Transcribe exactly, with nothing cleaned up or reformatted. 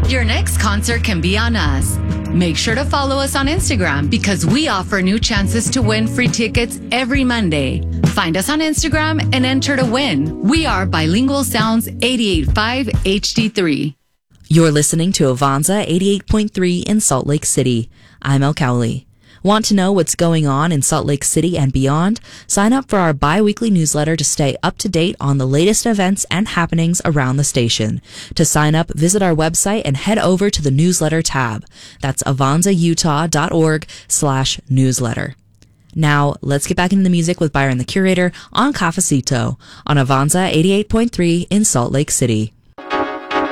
Your next concert can be on us. Make sure to follow us on Instagram because we offer new chances to win free tickets every Monday. Find us on Instagram and enter to win. We are Bilingual Sounds eighty-eight point five H D three. You're listening to Avanza eighty-eight point three in Salt Lake City. I'm El Cowley. Want to know what's going on in Salt Lake City and beyond? Sign up for our bi-weekly newsletter to stay up to date on the latest events and happenings around the station. To sign up, visit our website and head over to the newsletter tab. That's avanzautah.org slash newsletter. Now, let's get back into the music with Byron the Curator on Cafecito on Avanza eighty-eight point three in Salt Lake City.